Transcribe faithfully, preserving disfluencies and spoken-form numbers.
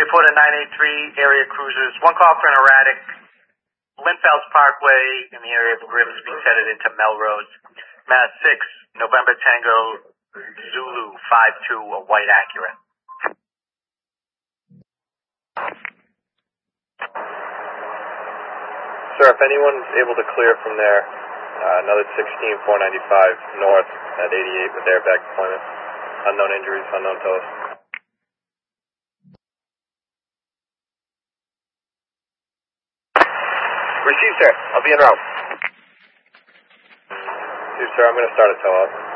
report a nine eight three area cruisers. One call for an erratic Linfelds Parkway in the area of Grimsby headed into Melrose. Mass six, November Tango Zulu five two, a white Acura. Sir, if anyone's able to clear from there, uh, another sixteen four ninety-five north at eighty-eight with airbag deployment. Unknown injuries, unknown totals. Receive, sir. I'll be en route. Receive, sir. I'm going to start a tow up.